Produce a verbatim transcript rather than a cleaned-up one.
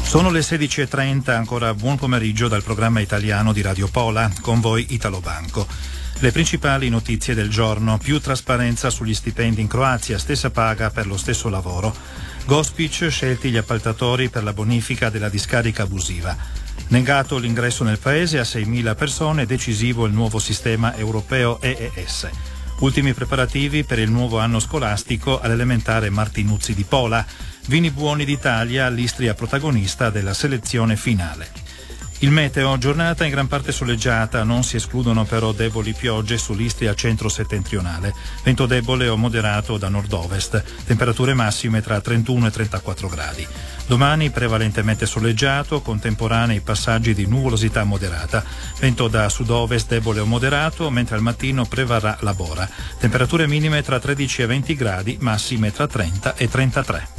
Sono le sedici e trenta, ancora buon pomeriggio dal programma italiano di Radio Pola, con voi Italo Banco. Le principali notizie del giorno: più trasparenza sugli stipendi in Croazia, stessa paga per lo stesso lavoro. Gospic, scelti gli appaltatori per la bonifica della discarica abusiva. Negato l'ingresso nel paese a seimila persone, decisivo il nuovo sistema europeo E E S. Ultimi preparativi per il nuovo anno scolastico all'elementare Martinuzzi di Pola. Vini buoni d'Italia, l'Istria protagonista della selezione finale. Il meteo: giornata in gran parte soleggiata, non si escludono però deboli piogge sull'Istria centro-settentrionale. Vento debole o moderato da nord-ovest. Temperature massime tra trentuno e trentaquattro gradi. Domani prevalentemente soleggiato, contemporanei passaggi di nuvolosità moderata. Vento da sud-ovest debole o moderato, mentre al mattino prevarrà la bora. Temperature minime tra tredici e venti gradi, massime tra trenta e trentatré.